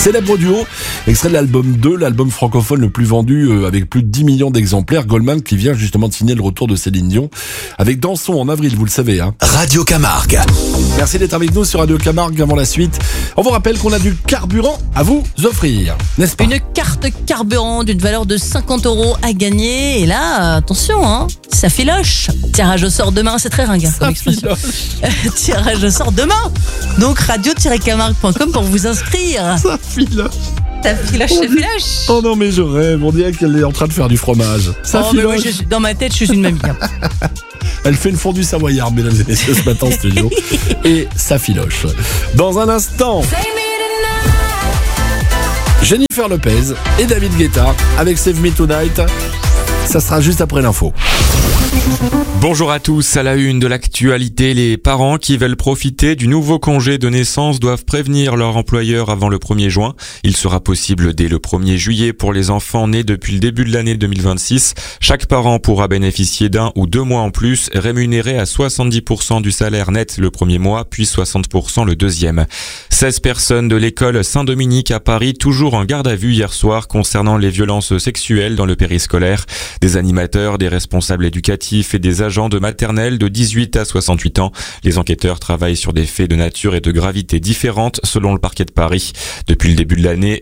Célèbre duo, extrait de l'album 2, l'album francophone le plus vendu avec plus de 10 millions d'exemplaires. Goldman qui vient justement de signer le retour de Céline Dion avec Dansons en avril, vous le savez. Radio Camargue. Merci d'être avec nous sur Radio Camargue. Avant la suite, on vous rappelle qu'on a du carburant à vous offrir, n'est-ce pas? Une carte carburant d'une valeur de 50 € à gagner. Et là, attention, ça filoche. Tirage au sort demain, c'est très ringard comme expression. Tirage au sort demain. Donc radio-camargue.com pour vous inscrire. Ça filoche. Ça filoche, ça filoche. Oh non mais je rêve, on dirait qu'elle est en train de faire du fromage. Ça mais moi, dans ma tête, je suis une mamie. Elle fait une fondue savoyarde, mesdames et messieurs, ce matin en studio. Et ça filoche. Dans un instant, Jennifer Lopez et David Guetta avec Save Me Tonight. Ça sera juste après l'info. Bonjour à tous, à la une de l'actualité, les parents qui veulent profiter du nouveau congé de naissance doivent prévenir leur employeur avant le 1er juin. Il sera possible dès le 1er juillet pour les enfants nés depuis le début de l'année 2026. Chaque parent pourra bénéficier d'un ou 2 mois en plus, rémunéré à 70% du salaire net le premier mois, puis 60% le deuxième. 16 personnes de l'école Saint-Dominique à Paris, toujours en garde à vue hier soir concernant les violences sexuelles dans le périscolaire. Des animateurs, des responsables éducatifs et des agents de maternelle de 18 à 68 ans. Les enquêteurs travaillent sur des faits de nature et de gravité différentes selon le parquet de Paris. Depuis le début de l'année,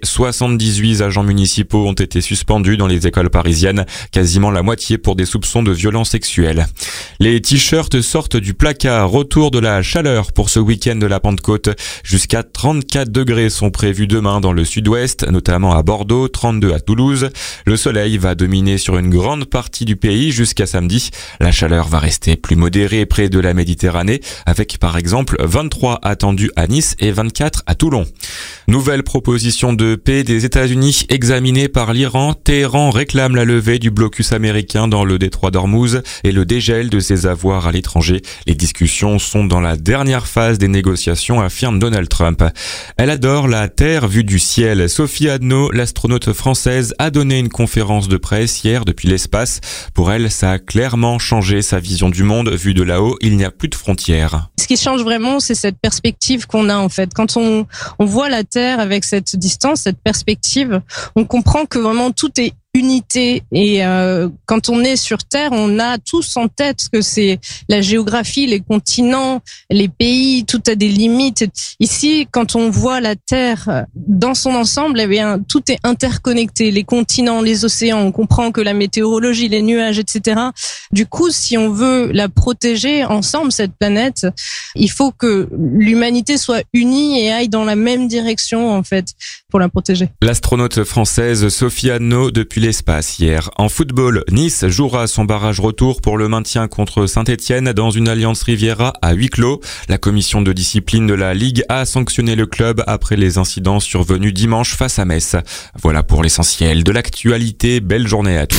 78 agents municipaux ont été suspendus dans les écoles parisiennes, quasiment la moitié pour des soupçons de violences sexuelles. Les t-shirts sortent du placard, retour de la chaleur pour ce week-end de la Pentecôte. Jusqu'à 34 degrés sont prévus demain dans le sud-ouest, notamment à Bordeaux, 32 à Toulouse. Le soleil va dominer sur une grande partie du pays jusqu'à samedi. La chaleur va rester plus modérée près de la Méditerranée, avec par exemple 23 attendus à Nice et 24 à Toulon. Nouvelle proposition de paix des États-Unis examinée par l'Iran. Téhéran réclame la levée du blocus américain dans le détroit d'Ormuz et le dégel de ses avoirs à l'étranger. Les discussions sont dans la dernière phase des négociations, affirme Donald Trump. Elle adore la Terre vue du ciel. Sophie Adno, l'astronaute française, a donné une conférence de presse hier depuis l'espace. Pour elle, ça a clairement changé sa vision du monde. Vu de là-haut, il n'y a plus de frontières. Ce qui change vraiment, c'est cette perspective qu'on a en fait. Quand on voit la Terre avec cette distance, cette perspective, on comprend que vraiment tout est unité et quand on est sur Terre, on a tous en tête que c'est la géographie, les continents, les pays, tout a des limites. Ici, quand on voit la Terre dans son ensemble, eh bien, tout est interconnecté, les continents, les océans, on comprend que la météorologie, les nuages, etc. Du coup, si on veut la protéger ensemble, cette planète, il faut que l'humanité soit unie et aille dans la même direction, en fait, pour la protéger. L'astronaute française Sophie Adno depuis l'espace hier. En football, Nice jouera son barrage retour pour le maintien contre Saint-Etienne dans une alliance Riviera à huis clos. La commission de discipline de la Ligue a sanctionné le club après les incidents survenus dimanche face à Metz. Voilà pour l'essentiel de l'actualité. Belle journée à tous.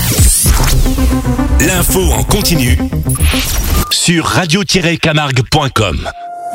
L'info en continu sur radio-camargue.com.